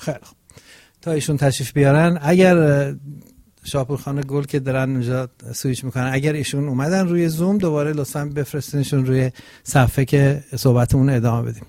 خیلی خوب، تا ایشون تشریف بیارن، اگر شاپور خانه گل که دارن اونجا سویچ میکنن، اگر ایشون اومدن روی زوم دوباره لطفاً بفرستینشون روی صفحه که صحبتمون ادامه بدیم.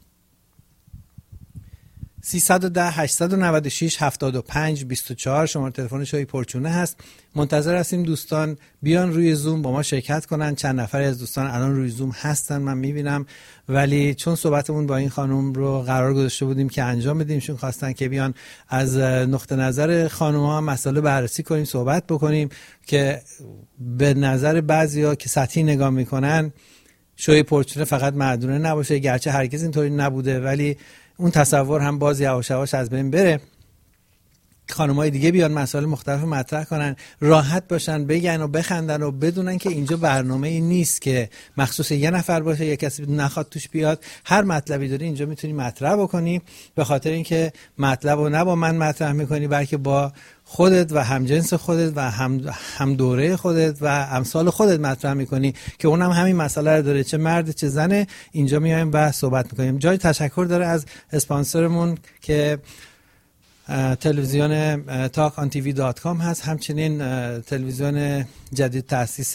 310 896 75 24 شماره تلفن شوی پرچونه هست. منتظر هستیم دوستان بیان روی زوم با ما شرکت کنن. چند نفری از دوستان الان روی زوم هستن من میبینم، ولی چون صحبتمون با این خانم رو قرار گذاشته بودیم که انجام بدیم، چون خواستن که بیان از نقطه نظر خانم‌ها مسئله بررسی کنیم، صحبت بکنیم که به نظر بعضیا که سطحی نگاه میکنن شوی پرچونه فقط مردونه نباشه، گرچه هرگز اینطوری نبوده، ولی اون تصور هم باز یواش یواش از بین بره. خانم‌های دیگه بیان مسائل مختلف مطرح کنن، راحت باشن، بگن و بخندن و بدونن که اینجا برنامه‌ای نیست که مخصوص یه نفر باشه، یه کسی نخواد توش بیاد. هر مطلبی داری اینجا میتونی مطرح بکنی، به خاطر اینکه مطلب رو نه با من مطرح میکنی بلکه با خودت و همجنس خودت و هم دوره خودت و امثال خودت مطرح میکنی که اونم همین مسئله رو داره، چه مرد چه زنه. اینجا میایم و صحبت میکنیم. جای تشکر داره از اسپانسرمون که تلویزیون talkontv.com هست، همچنین تلویزیون جدید تأسیس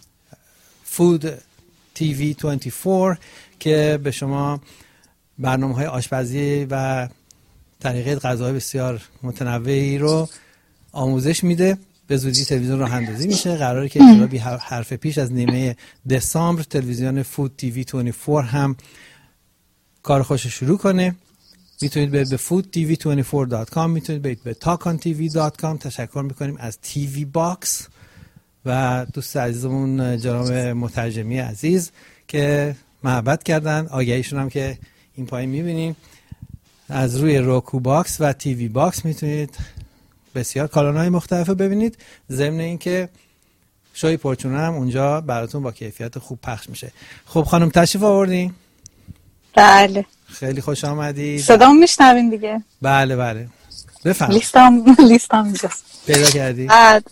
فود تیوی 24 که به شما برنامه‌های آشپزی و طریقه غذاهای بسیار متنوعی رو آموزش میده. به زودی تلویزیون راه اندازی میشه، قراره که اجرا بی حرف پیش از نیمه دسامبر تلویزیون فود تیوی 24 هم کار خوش شروع کنه. میتونید به foodtv24.com، میتونید برید به talkontv.com. تشکر میکنیم از تیوی باکس و دوست عزیزمون جناب مترجمی عزیز که محبت کردن. آگهیشون هم که این پایین میبینیم. از روی روکو باکس و تیوی باکس میتونید بسیار کانال‌های مختلف رو ببینید، ضمن اینکه شوی پرچونه هم اونجا براتون با کیفیت خوب پخش میشه. خب خانم تشریف آوردین؟ بله. خیلی خوش آمدید. صدام میشنوین دیگه؟ بله بله. بفهم. لیستم اینجاست. پیدا کردی؟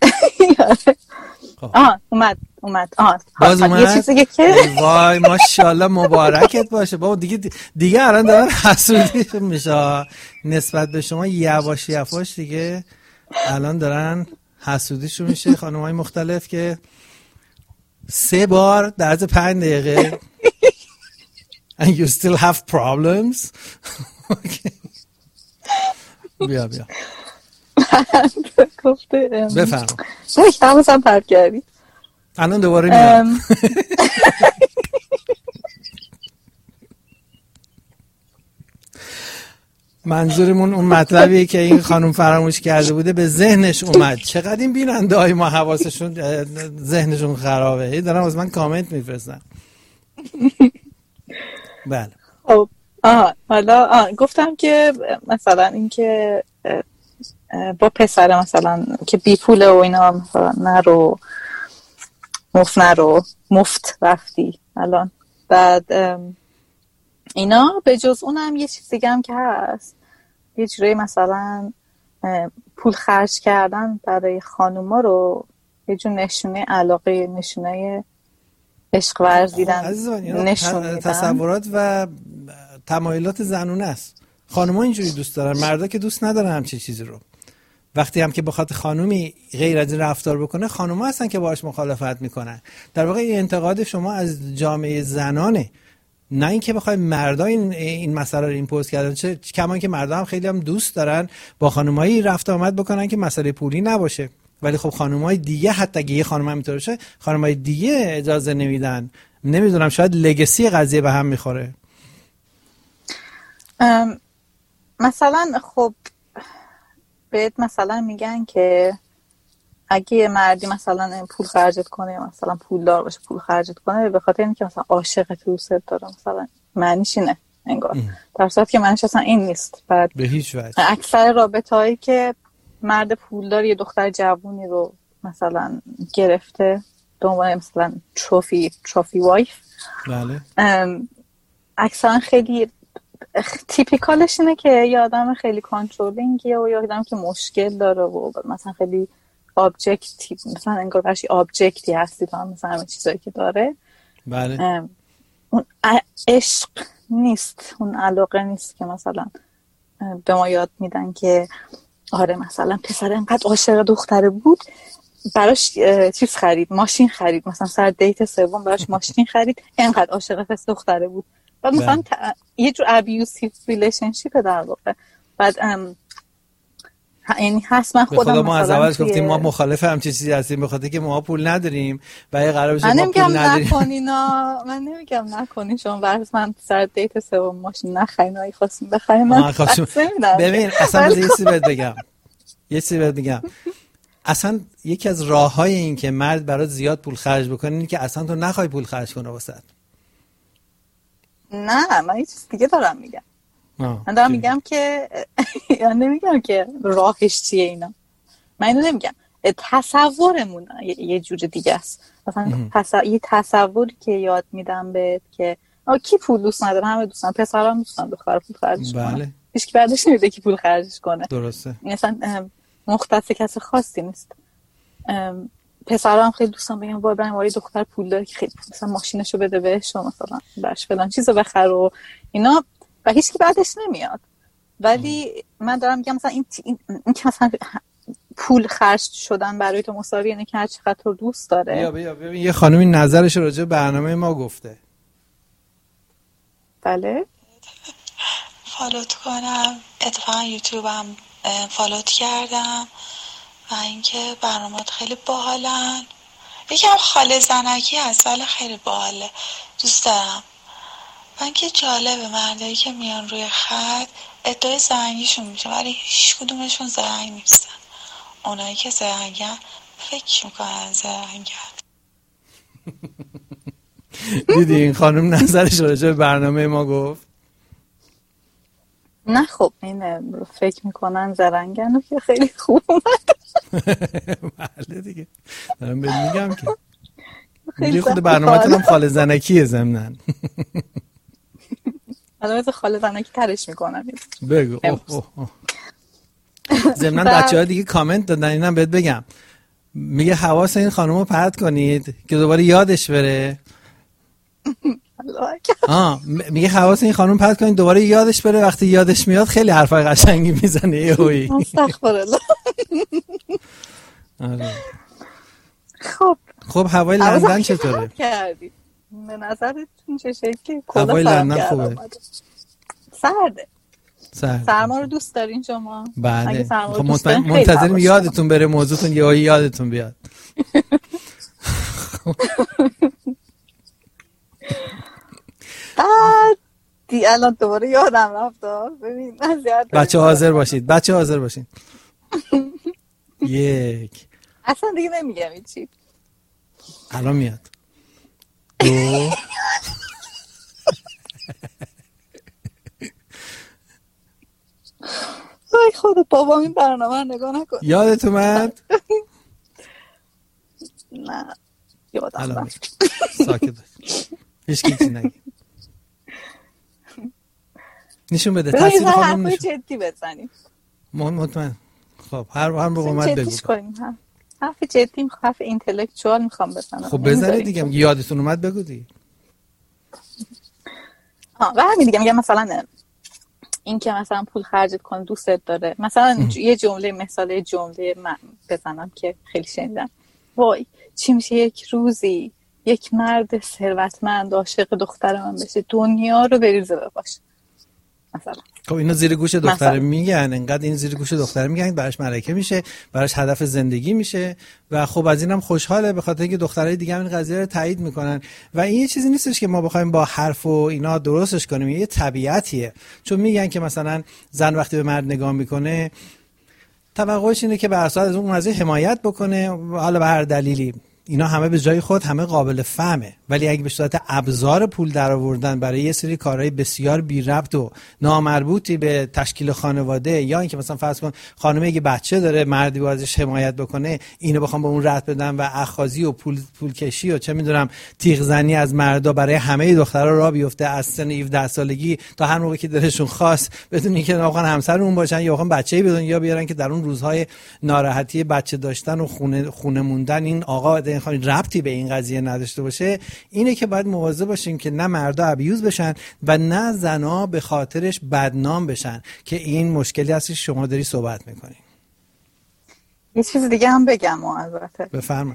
اومد. باز اومد؟ یه چیزی که وای ماشاءالله مبارکت باشه. بابا دیگه الان دارن حسودی میشه نسبت به شما، یواش یواش دیگه الان دارن حسودیشون میشه خانم‌های مختلف که 3 بار در عرض 5 دقیقه and you still have problems. Okay. بیا بفرم. حواسم پرت کردی. الان دوباره میام. منظورمون اون مطلبی که این خانم فراموش کرده بوده به ذهنش اومد. چقدر این بیننده های ما حواسشون ذهنشون خرابه، دارم از من کامنت میفرستن. بله. حالا گفتم که مثلا این که با پسر مثلا که بی پوله و اینا مثلا مفت رفتی الان، بعد اینا به جز اونم یه چیز دیگه هم که هست، یه جوری مثلا پول خرج کردن برای خانوما رو یه جور نشونه علاقه، نشونه عشق ورزیدن نشون میدن. تصورات و تمایلات زنونه است. خانوما اینجوری دوست دارن، مردا که دوست ندارن همچین چیزی رو. وقتی هم که بخاطر خانومی غیر از این رفتار بکنه، خانوما هستن که باهاش مخالفت میکنن. در واقع این انتقاد شما از جامعه زنانه، نه اینکه بخوای مردا این مسئله رو ایمپوز کردن. چه کمان که مردا هم خیلی هم دوست دارن با خانمایی رفت آمد بکنن که مسئله پولی نباشه، ولی خب خانمای دیگه، حتی اگه یه خانم هم اینطور شه، خانمای دیگه اجازه نمیدن. نمیدونم، شاید لگسی قضیه به هم میخوره. مثلا خب بهت مثلا میگن که اگه یه مردی مثلا پول خرجت کنه، مثلا پولدار باشه پول خرجت کنه به خاطر اینکه مثلا عاشق تو دوست داره، مثلا معنیش اینه انگار، در صورتی که معنیش اصلا این نیست. بعد به هیچ وجه اکثر رابطه‌هایی که مرد پولدار یه دختر جوونی رو مثلا گرفته به عنوان مثلا تروفی وایف، بله، اکثرا خیلی تیپیکالش اینه که یه آدم خیلی کنترلینگیه و یه آدم که مشکل داره و مثلا خیلی آبجکتی، مثلا انگار برشی آبجکتی هستی تو هم مثلا همه چیزایی که داره. بله. اون عشق نیست، اون علاقه نیست که مثلا به ما یاد میدن که آره مثلا پسر انقدر عاشق دختره بود براش چیز خرید، ماشین خرید، مثلا سر دیت سوم براش ماشین خرید، انقدر عاشق پسر دختره بود. بعد مثلا یه جور ابیوسیو ریلیشنشیپ در واقع. بعد یعنی هست من خودم ما از اول گفتیم ما مخالف همچین چیزی هستیم، بخاطر که ما پول نداریم و اگه قرار بشه ما پول نداریم. من نمیگم نکنین شما برس من سر دیت سوم ماشین نخرین، اگه خواستین بخرین من ببین اصلا یه چیزی بهت بگم اصلا یکی از راه‌های این که مرد برات زیاد پول خرج بکنه اینه که اصلا تو نخوای پول خرج کنه واسط. نه من یه چیز دیگه دارم میگم. من دارم میگم که نمیگم که راهش چیه اینا، من اینو نمیگم، تصورمون یه جور دیگه است. مثلا یه تصوری که یاد میدم بهت که کی پول دوست نداره؟ همه دوستان، پسرام دوستان بخوره پول خرجش کنه. بله. هیچ کی بعدش نمیده کی پول خرجش کنه. درسته. مثلا مختص کسی خاصی نیست. پسرام خیلی دوستان بگم وای بریم وای دختر پول داره که خیلی مثلا ماشینشو بده بهش، مثلا باش فلان چیزو بخره و اینا، و هیچ کی بعدش نمیاد. ولی من دارم میگم مثلا این که مثلا پول خرج شدن برای تو مساوی اینه که هر چقدر تو دوست داره. بیا یه خانمی نظرش راجع به برنامه ما گفته. بله. فالوت کنم، اتفاقا یوتیوبم فالوت کردم و اینکه برنامه‌ات خیلی باحالن. یکم خاله زنکی هست ولی خیلی باحاله، دوست دارم. من که جالبه مردایی که میان روی خط ادعای زرنگیشون میشه ولی هیچ کدومشون زرنگ نیستن. اونایی که زرنگن فکر میکنن زرنگن. دیدی این خانم نظرش راجع به برنامه ما گفت؟ نه خب این فکر میکنن زرنگن و که خیلی خوب بله دیگه دارم بهت میگم که میگه خود برنامه‌تون هم خاله زنکیه ضمناً. الان خاله زنکی ترش میکنم. بگو. ضمناً بچه‌ها دیگه کامنت دادن، اینم بهت بگم، میگه حواس این خانومو پرت کنید که دوباره یادش بره. میگه حواس این خانوم پرت کنید دوباره یادش بره، وقتی یادش میاد خیلی حرفای قشنگی میزنه یهویی. استغفرالله. خب هوای لندن چطوره؟ کردی به نظرتون چه شکلی؟ هوای لندن خوبه؟ سرده. سرما رو دوست دارین شما؟ بله. خب منتظریم یادتون بره موضوعتون، یادتون بیاد. الان دوباره یادم رفت. ببین بچه حاضر باشید. یک. اصلا دیگه نمیگم چی. الان میاد. دو. ای خدا بابا این برنامه رو نگاه نکن. یادت اومد؟ نه یادم رفت. ساکت باش. هیچ چیزی نگی. نشون بده تاثیر خانم نشون. جدی بزنیم. مطمئن. خب هر به قومت بگو. حرف جدی میخوام، حرف اینتלקچوال میخوام بزنم. خب بزنید دیگه، یادتون اومد بگو دیگه. و همین دیگه میگم مثلا این که مثلا پول خرجت کن دوستت داره. مثلا یه جمله مثال جمله من بزنم که خیلی شنیدم. وای چی میشه یک روزی یک مرد ثروتمند عاشق دختر من بشه دنیا رو بریزه بپاشه مثلا. خب اینا زیر گوش دختره میگن، انقدر این زیر گوش دختره میگن براش ملکه میشه، براش هدف زندگی میشه و خب از اینم خوشحاله به خاطر اینکه دخترای دیگه هم این قضیه رو تایید میکنن. و این یه چیزی نیستش که ما بخوایم با حرف و اینا درستش کنیم، یه طبیعتیه. چون میگن که مثلا زن وقتی به مرد نگاه میکنه توقعش اینه که به اساس از اون قضیه حمایت بکنه، حالا به هر دلیلی. اینا همه به جای خود همه قابل فهمه، ولی اگه به صورت ابزار پول درآوردن برای یه سری کارهای بسیار بی ربط و نامربوطی به تشکیل خانواده، یا اینکه مثلا فرض کن خانمی اگه بچه داره مردی ازش حمایت بکنه، اینو بخوام به اون رد بدن و اخاذی و پول کشی و چه میدونم تیغ زنی از مردا برای همه دخترها راه بیفته از سن 17 سالگی تا هر موقع که دلشون خواست، بدون اینکه واقعا همسر اون باشن یا واقعا بچه‌ای بدون یا بیارن که در اون روزهای ناراحتی بچه داشتن و خونه موندن این آقا خانم ربطی به این قضیه نداشته باشه، اینه که باید مواظب باشیم که نه مردا ابیوز بشن و نه زنا به خاطرش بدنام بشن، که این مشکلی هستی شما داری صحبت میکنی. یه چیز دیگه هم بگم البته. بفرما.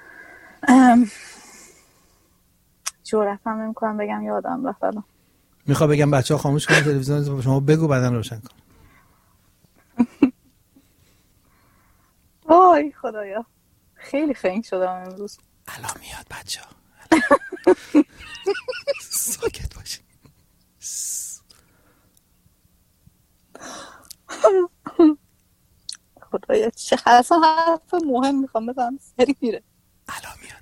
جرأت هم نمی‌کنم بگم، یادم رفت الان. میخوام بگم بچه‌ها خاموش کنن تلویزیون، شما بگو بعدن روشن کن. وای خدایا خیلی خنگ شدم امروز. الان میاد بچه‌ها. ساکت باشین. خدایا چه اصلا حرف مهم میخوام بزنم سری میره. الان میاد.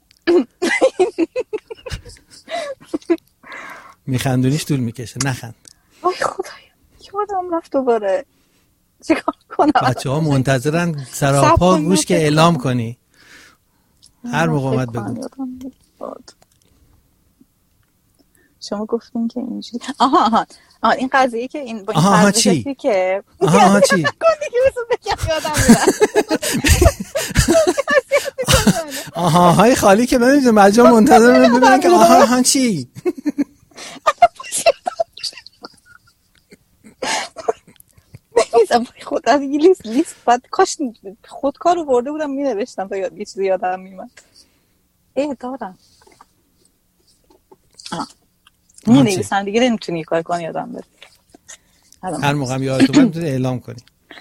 میخندونیش طول میکشه، نخند. وای خدایا یادم رفت دوباره. چیکار کنم؟ بچه‌ها منتظرن سراپا گوش که اعلام کنی. هر موقع اومد بگو. شما گفتین که اینجوری آها این قضیه که این با این قضیه که چی؟ یادم میاد. های خالی که نمیدونم بچه‌ها منتظرن ببینن که آها چی؟ نمیزم خود از این لیست بعد کاش خودکار رو برده بودم مینوشتم تا یه چیزی یادم میمد. دارم مینویسم دیگه، نمیتونی کار کنی یادم بره. هر موقع هم یادت اومد میتونی اعلام کنی.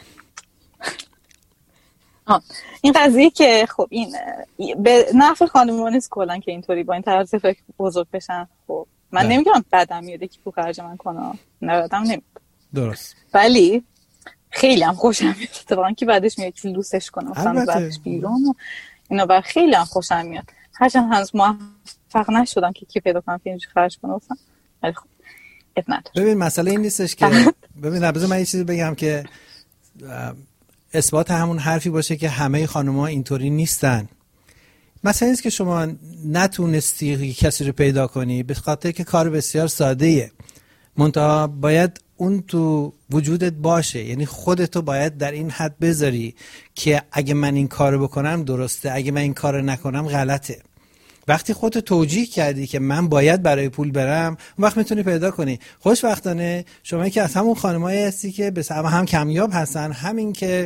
این قضیه که خب این به نفع خانم‌ها نیست کلا که اینطوری با این طرز فکر بزرگ بشن. خب من نمیگم بدم میاد که پول خرج من کنه، نمیدونم نمیاد درست، ولی خیلی هم خوشم میاد اتفاقا که بعدش میاد که لوسش کنم مثلا بعدش بیرون و اینا، بعد خیلی هم خوشم میاد. هرچند هنوز موفق نشدم که کی پیدا کنم که اینجوری خرج کنم مثلا، ولی خب ببین مسئله این نیستش که ببین بذار من یه چیزی بگم که اثبات همون حرفی باشه که همه خانم‌ها اینطوری نیستن. مثلا اینست که شما نتونستی کسی رو پیدا کنی به خاطر که کار بسیار ساده‌ایه، منتها باید اون تو وجودت باشه، یعنی خودتو باید در این حد بذاری که اگه من این کارو بکنم درسته، اگه من این کارو نکنم غلطه. وقتی خودت توجیه کردی که من باید برای پول برم، اون وقت میتونی پیدا کنی. خوشبختانه شما که از همون خانمایی هستی که به سبب هم کمیاب هستن، همین که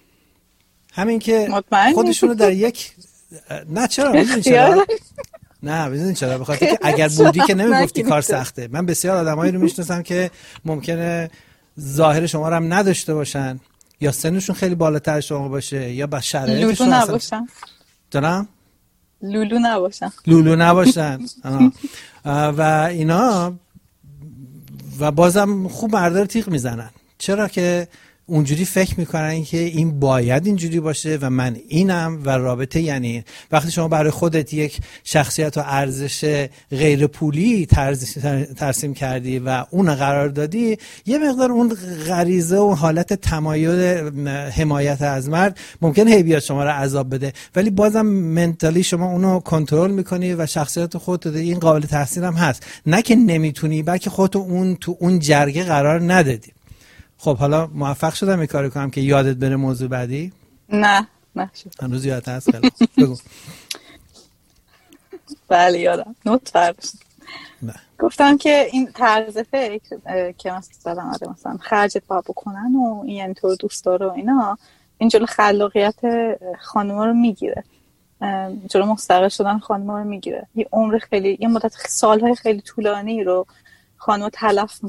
خودشونو در یک نه چرا ببینید چرا به خاطر که اگر بودی که نمیگفتی کار سخته. من بسیار آدمایی رو میشناسم که ممکنه ظاهر شما رو هم نداشته باشن، یا سنشون خیلی بالاتر شما باشه، یا با شرایطشون نباشن. دارم لولو نباشن و اینا، و بازم خوب مردار تیغ میزنن. چرا که اونجوری فکر میکنن که این باید اینجوری باشه و من اینم و رابطه یعنی این. وقتی شما برای خودت یک شخصیت و ارزش غیر پولی ترسیم کردی و اون قرار دادی، یه مقدار اون غریزه و حالت تمایل حمایت از مرد ممکن هی بیاد شما رو عذاب بده، ولی بازم منتالی شما اونو کنترل میکنی و شخصیت خودت این قابل تحسین هم هست. نه که نمیتونی، بلکه خودت اون تو اون جرگه قرار ندادی. خب حالا موفق شدم این کارو کنم که یادت بره موضوع بعدی؟ نه شد. هنوز یادت هست؟ خیلی بگو. بله یادم. نوت فرشت. گفتم که این طرز فکر که مثلا خرجت باید بکنن و این یعنی تو رو دوست داره و اینا، این جلو خلاقیت خانم‌ها رو میگیره، جلو مستقل شدن خانم‌ها رو میگیره. یه عمر خیلی، یه مدت سالهای خیلی طولانی رو خانم‌ها تلف